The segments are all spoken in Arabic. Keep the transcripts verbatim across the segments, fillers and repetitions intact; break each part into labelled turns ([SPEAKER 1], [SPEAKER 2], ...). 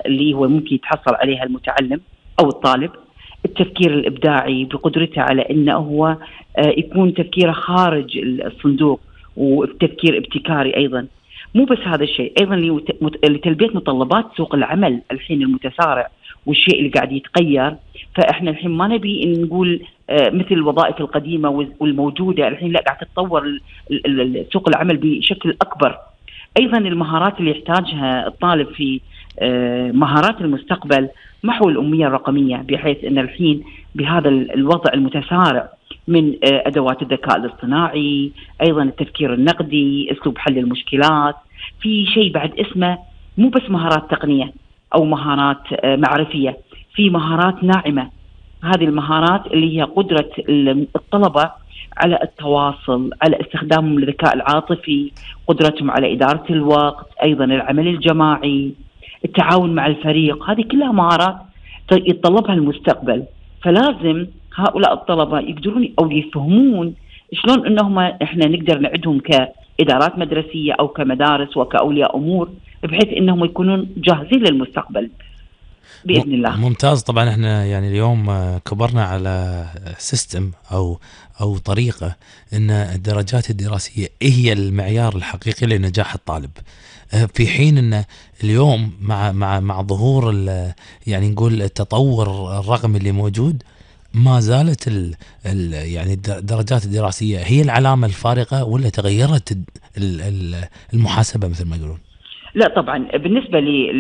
[SPEAKER 1] اللي هو ممكن يتحصل عليها المتعلم أو الطالب. التفكير الإبداعي بقدرته على أنه هو يكون تفكيره خارج الصندوق وتفكير ابتكاري أيضا. مو بس هذا الشيء، أيضا لتلبية متطلبات سوق العمل الحين المتسارع والشيء اللي قاعد يتغير. فإحنا الحين ما نبي نقول مثل الوظائف القديمة والموجودة، الحين لا، قاعد تتطور سوق العمل بشكل أكبر. أيضا المهارات اللي يحتاجها الطالب في مهارات المستقبل محو الأمية الرقمية، بحيث أن الحين بهذا الوضع المتسارع من أدوات الذكاء الاصطناعي، أيضا التفكير النقدي، أسلوب حل المشكلات، في شيء بعد اسمه مو بس مهارات تقنية أو مهارات معرفية، في مهارات ناعمة. هذه المهارات اللي هي قدرة الطلبة على التواصل، على استخدامهم الذكاء العاطفي، قدرتهم على إدارة الوقت، أيضا العمل الجماعي، التعاون مع الفريق. هذه كلها مهارات يتطلبها المستقبل. فلازم هؤلاء الطلبة يقدرون أو يفهمون شلون أنهم إحنا نقدر نعدهم كإدارات مدرسية أو كمدارس وكأولياء أمور، بحيث أنهم يكونون جاهزين للمستقبل بإذن الله.
[SPEAKER 2] ممتاز. طبعا احنا يعني اليوم كبرنا على سيستم او او طريقه ان الدرجات الدراسيه هي المعيار الحقيقي لنجاح الطالب، في حين ان اليوم مع مع مع ظهور يعني نقول التطور الرقمي اللي موجود، ما زالت ال ال يعني الدرجات الدراسيه هي العلامه الفارقه، ولا تغيرت المحاسبه مثل ما يقولون؟
[SPEAKER 1] لا طبعا، بالنسبة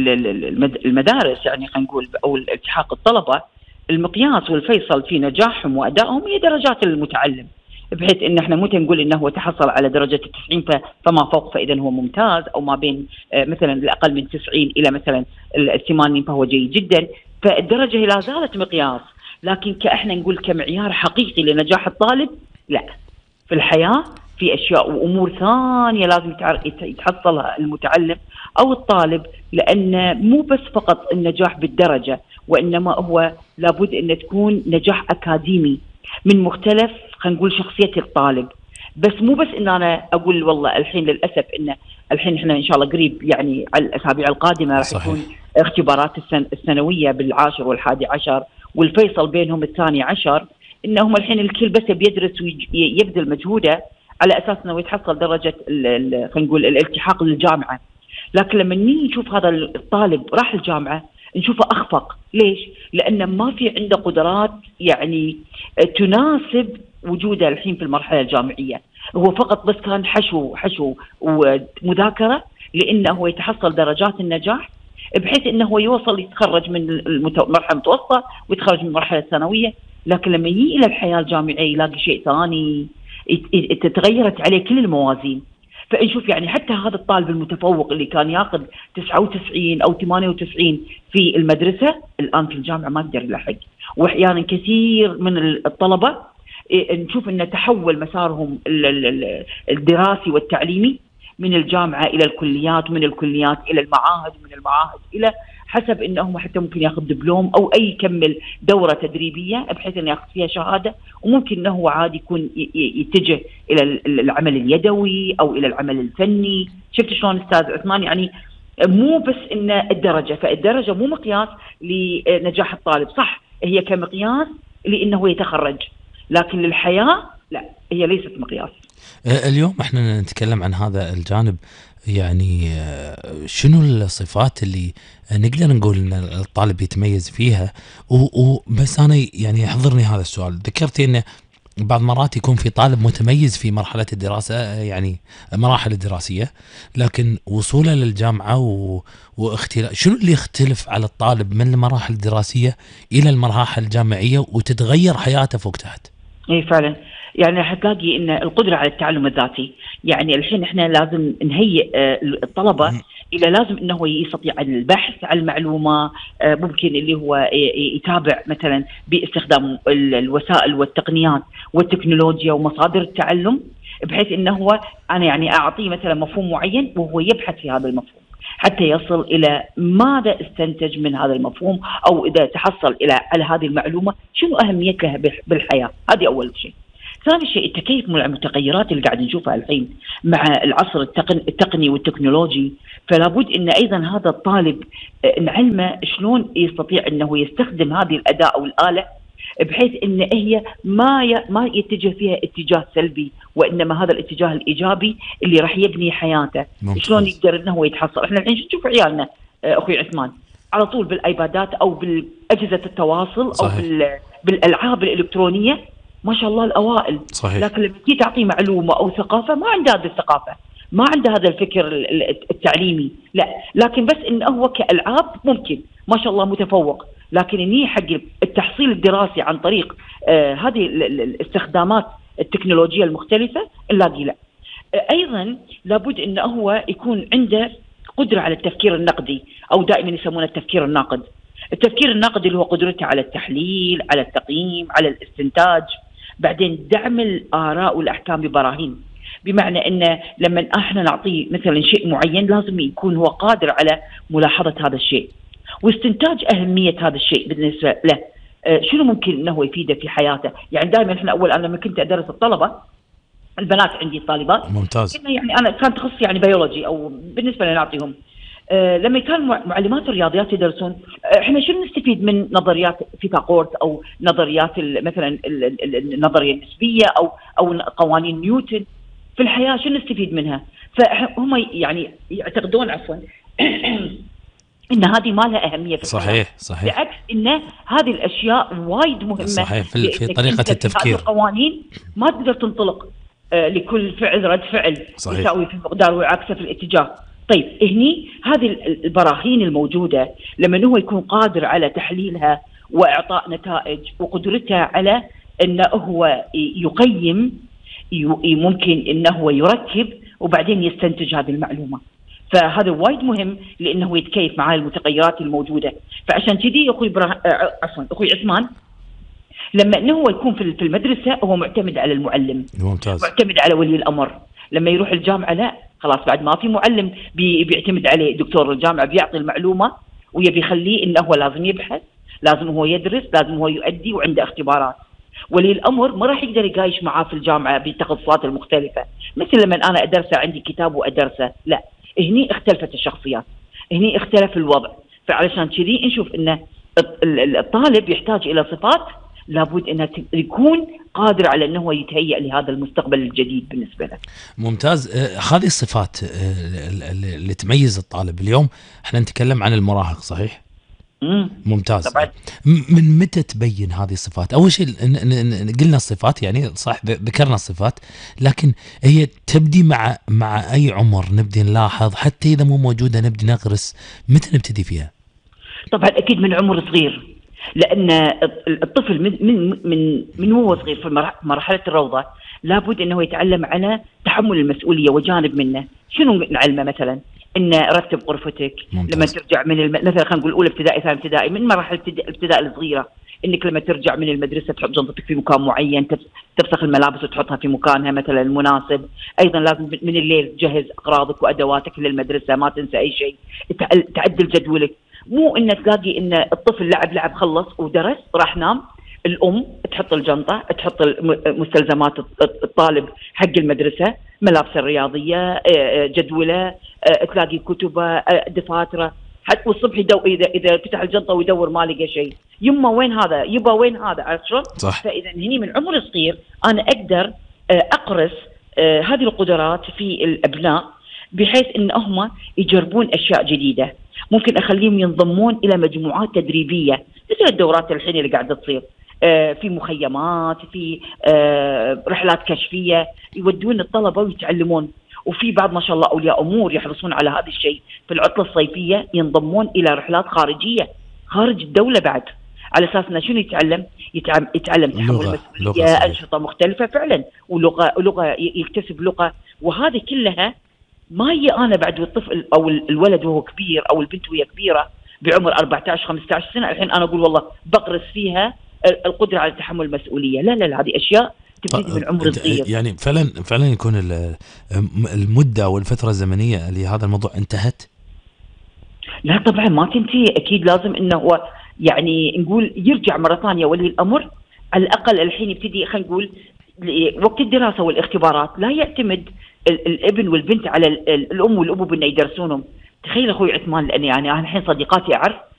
[SPEAKER 1] للمدارس يعني خلينا نقول أو الالتحاق الطلبة، المقياس والفيصل في نجاحهم وأدائهم هي درجات المتعلم، بحيث إن إحنا مو نقول إنه هو تحصل على درجة التسعين فما فوق فإذا هو ممتاز، أو ما بين مثلا الأقل من تسعين إلى مثلا الثمانين فهو جيد جدا. فالدرجة هي لا زالت مقياس، لكن كإحنا نقول كمعيار حقيقي لنجاح الطالب لا. في الحياة في أشياء وأمور ثانية لازم يتحصلها المتعلم أو الطالب، لأن مو بس فقط النجاح بالدرجة، وإنما هو لابد أن تكون نجاح أكاديمي من مختلف خلينا نقول شخصية الطالب. بس مو بس إن أنا أقول والله الحين للأسف إن الحين إحنا إن شاء الله قريب يعني على الأسابيع القادمة راح يكون اختبارات السن السنوية بالعاشر والحادي عشر، والفيصل بينهم الثاني عشر، إنهم الحين الكل بس بيدرس ويبذل مجهوده على أساس أنه يتحصل درجة خلينا نقول الالتحاق للجامعة. لكن لما نيجي نشوف هذا الطالب راح الجامعة نشوفه أخفق. ليش؟ لأن ما في عنده قدرات يعني تناسب وجوده الحين في المرحلة الجامعية. هو فقط بس كان حشو حشو ومذاكرة لأنه هو يتحصل درجات النجاح، بحيث أنه يوصل يتخرج من المرحلة المتوسطة ويتخرج من المرحلة الثانوية. لكن لما يجي إلى الحياة الجامعية يلاقي شيء ثاني، تتغيرت عليه كل الموازين. فنشوف يعني حتى هذا الطالب المتفوق اللي كان ياخذ تسعة وتسعين أو ثمانية وتسعين في المدرسة، الآن في الجامعة ما قدر يلحق. وأحيانا كثير من الطلبة نشوف أن تحول مسارهم الدراسي والتعليمي من الجامعة إلى الكليات، ومن الكليات إلى المعاهد، ومن المعاهد إلى حسب أنه حتى ممكن ياخذ دبلوم أو أي يكمل دورة تدريبية بحيث أنه ياخذ فيها شهادة. وممكن أنه عادي يكون يتجه إلى العمل اليدوي أو إلى العمل الفني. شفت شلون أستاذ عثمان؟ يعني مو بس إن الدرجة، فالدرجة مو مقياس لنجاح الطالب، صح هي كمقياس لأنه يتخرج، لكن للحياة لا، هي ليست مقياس.
[SPEAKER 2] اليوم احنا نتكلم عن هذا الجانب، يعني شنو الصفات اللي نقدر نقول ان الطالب يتميز فيها؟ وبس انا يعني يحضرني هذا السؤال، ذكرتي انه بعض مرات يكون في طالب متميز في مرحلة الدراسة، يعني مراحل الدراسية، لكن وصوله للجامعة و... واختلاف، شنو اللي يختلف على الطالب من المراحل الدراسية إلى المراحل الجامعية وتتغير حياته فوق تحت؟
[SPEAKER 1] اي فعلا، يعني حتلاقي ان القدرة على التعلم الذاتي، يعني الحين احنا لازم نهيئ الطلبة إلى لازم أنه يستطيع البحث عن المعلومة، ممكن اللي هو يتابع مثلا باستخدام الوسائل والتقنيات والتكنولوجيا ومصادر التعلم، بحيث أنه هو أنا يعني أعطيه مثلا مفهوم معين وهو يبحث في هذا المفهوم حتى يصل إلى ماذا استنتج من هذا المفهوم، أو إذا تحصل إلى على هذه المعلومة شنو أهميتها بالحياة. هذه أول شيء. ثاني شيء التكيف مع المتغيرات اللي قاعد نشوفها الحين مع العصر التقن التقني والتكنولوجي. فلا بد ان ايضا هذا الطالب نعلمه شلون يستطيع انه يستخدم هذه الاداه او الاله بحيث ان هي ما ي... ما يتجه فيها اتجاه سلبي، وانما هذا الاتجاه الايجابي اللي راح يبني حياته.
[SPEAKER 2] ممتاز.
[SPEAKER 1] شلون يقدر انه هو يتحصل؟ احنا الحين نشوف عيالنا اخوي عثمان على طول بالايبادات او بالاجهزه التواصل
[SPEAKER 2] صحيح.
[SPEAKER 1] او بال... بالالعاب الالكترونيه، ما شاء الله الاوائل.
[SPEAKER 2] صحيح.
[SPEAKER 1] لكن لما تيجي تعطيه معلومه او ثقافه ما عنده هذه الثقافه، ما عنده هذا الفكر التعليمي، لا. لكن بس انه هو كالعاب ممكن ما شاء الله متفوق، لكن اني حق التحصيل الدراسي عن طريق آه هذه الاستخدامات التكنولوجيه المختلفه نلاقي لا. آه ايضا لابد انه هو يكون عنده قدره على التفكير النقدي، او دائما يسمونه التفكير الناقد. التفكير الناقدي اللي هو قدرته على التحليل، على التقييم، على الاستنتاج، بعدين دعم الآراء والأحكام ببراهين. بمعنى أن لما احنا نعطيه مثلا شيء معين لازم يكون هو قادر على ملاحظة هذا الشيء واستنتاج أهمية هذا الشيء بالنسبة له. آه شنو ممكن أنه يفيده في حياته؟ يعني دائما احنا أول أنا لما كنت أدرس الطلبة البنات عندي الطالبات،
[SPEAKER 2] ممتاز.
[SPEAKER 1] يعني أنا كان تخصصي يعني بيولوجي أو بالنسبة لنا نعطيهم أه لما كان معلمات الرياضيات يدرسون، أه احنا شنو نستفيد من نظريات فيثاغورس او نظريات مثلا النظريه النسبيه او او قوانين نيوتن في الحياه، شنو نستفيد منها؟ فهم يعني يعتقدون عفوا ان هذه ما لها اهميه في
[SPEAKER 2] صحيح
[SPEAKER 1] الحياة.
[SPEAKER 2] صحيح.
[SPEAKER 1] بالعكس ان هذه الاشياء وايد مهمه.
[SPEAKER 2] صحيح في, في طريقه التفكير.
[SPEAKER 1] القوانين ما تقدر تنطلق أه لكل فعل رد فعل
[SPEAKER 2] صحيح.
[SPEAKER 1] يساوي في المقدار وعكسه في الاتجاه. طيب هني هذه البراهين الموجودة لما هو يكون قادر على تحليلها وإعطاء نتائج وقدرته على أنه هو يقيم، ممكن أنه هو يركب وبعدين يستنتج هذه المعلومة. فهذا وايد مهم لأنه يتكيف مع المتغيرات الموجودة. فعشان كذي أخوي برا... عفوا أخوي عثمان لما أنه هو يكون في المدرسة هو معتمد على المعلم.
[SPEAKER 2] ممتاز.
[SPEAKER 1] معتمد على ولي الأمر. لما يروح الجامعة لا، خلاص بعد ما في معلم بي بيعتمد عليه. دكتور الجامعة بيعطي المعلومة ويبي يخليه إنه هو لازم يبحث، لازم هو يدرس، لازم هو يؤدي وعنده اختبارات. ولي الأمر ما راح يقدر يقايش معاه في الجامعة بالتخصصات المختلفة مثل لما أنا أدرسه عندي كتاب وأدرسه، لا. هني اختلفت الشخصيات، هني اختلف الوضع. فعلشان كذي نشوف إنه الطالب يحتاج إلى صفات لابد أنه يكون قادر على أنه يتهيأ لهذا المستقبل الجديد بالنسبة له.
[SPEAKER 2] ممتاز. هذه الصفات اللي تميز الطالب اليوم، احنا نتكلم عن المراهق صحيح؟
[SPEAKER 1] مم.
[SPEAKER 2] ممتاز.
[SPEAKER 1] طبعا.
[SPEAKER 2] من متى تبين هذه الصفات؟ أول شيء قلنا الصفات، يعني صح ذكرنا الصفات، لكن هي تبدي مع مع أي عمر نبدي نلاحظ؟ حتى إذا مو موجودة نبدي نغرس، متى نبتدي فيها؟
[SPEAKER 1] طبعا أكيد من عمر صغير، لأن الطفل من من من من هو صغير في مرحلة الروضة لابد أنه يتعلم على تحمل المسؤولية وجانب منه. شنو نعلمه مثلا؟ إن رتب غرفتك.
[SPEAKER 2] ممتاز.
[SPEAKER 1] لما ترجع من الم... مثلا خلينا نقول أولى ابتدائي ثاني ابتدائي، من مراحل الابتدائي الصغيرة، إنك لما ترجع من المدرسة تحط جنطتك في مكان معين، تفسخ الملابس وتحطها في مكانها مثلا المناسب. أيضا لازم من الليل تجهز أغراضك وأدواتك للمدرسة، ما تنسى أي شيء، تعدل جدولك. مو إن تلاقي إن الطفل لعب لعب خلص ودرس راح نام، الأم تحط الجنطة، تحط مستلزمات الطالب حق المدرسة، ملابسه الرياضية، جدوله، تلاقي كتبه، دفاتره، حتى والصبح يدو إذا إذا فتح الجنطة ويدور ما لقى شيء، يما وين هذا؟ يبا وين هذا؟ عرفت شلون؟ فإذا هني من عمر صغير أنا أقدر أقرس هذه القدرات في الأبناء بحيث إن هم يجربون أشياء جديدة. ممكن أخليهم ينضمون إلى مجموعات تدريبية مثل الدورات الحين اللي قاعدة تصير في مخيمات، في رحلات كشفية يودون الطلبة ويتعلمون. وفي بعض ما شاء الله أولياء أمور يحرصون على هذا الشيء في العطلة الصيفية، ينضمون إلى رحلات خارجية خارج الدولة بعد، على أساس أنه شنو يتعلم؟ يتعلم, يتعلم تحمل مسؤولية، أنشطة مختلفة فعلا، ولغة ولغة يكتسب لغة. وهذه كلها ما هي أنا بعد الطفل أو الولد وهو كبير أو البنت وهي كبيرة بعمر أربعة عشر خمسة عشر سنة الحين أنا أقول والله بقرس فيها القدرة على تحمل المسؤولية. لا لا لا، هذه أشياء تبتدي من عمر صغير.
[SPEAKER 2] يعني فعلا فعلا يكون المدة والفترة الزمنية لهذا الموضوع انتهت؟
[SPEAKER 1] لا طبعا ما تنتهي، أكيد لازم إنه هو يعني نقول يرجع مرة ثانية ولي الأمر على الأقل الحين يبتدي خلينا نقول وقت الدراسة والاختبارات لا يعتمد ال- الابن والبنت على ال- ال- الأم والأبو بأن يدرسونهم. تخيل أخوي عثمان، لأني يعني أنا الحين صديقاتي أعرف